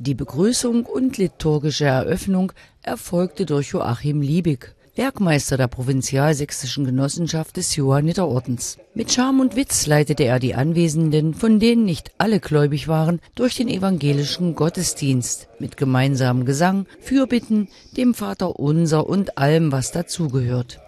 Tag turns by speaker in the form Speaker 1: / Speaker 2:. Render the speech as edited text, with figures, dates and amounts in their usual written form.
Speaker 1: Die Begrüßung und liturgische Eröffnung erfolgte durch Joachim Liebig, Werkmeister der Provinzialsächsischen Genossenschaft des Johanniterordens. Mit Charme und Witz leitete er die Anwesenden, von denen nicht alle gläubig waren, durch den evangelischen Gottesdienst mit gemeinsamem Gesang, Fürbitten, dem Vaterunser und allem, was dazugehört.